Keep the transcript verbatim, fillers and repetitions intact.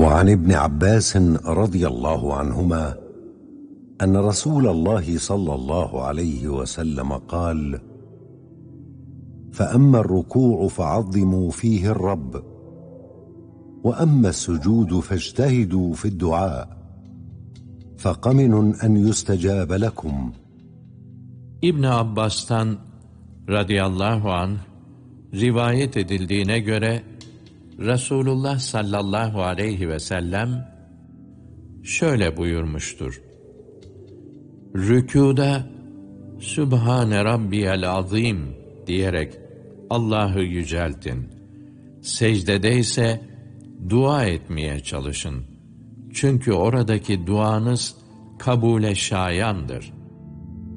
وعن ابن عباس رضي الله عنهما أن رسول الله صلى الله عليه وسلم قال: فأما الركوع فعظموا فيه الرب، وأما السجود فاجتهدوا في الدعاء، فقمن أن يستجاب لكم. İbn Abbas'tan radıyallahu anh rivayet edildiğine göre Resulullah sallallahu aleyhi ve sellem şöyle buyurmuştur: Rükûda Sübhane Rabbiyel Azim diyerek Allah'ı yüceltin. Secdede ise dua etmeye çalışın. Çünkü oradaki duanız kabule şayandır.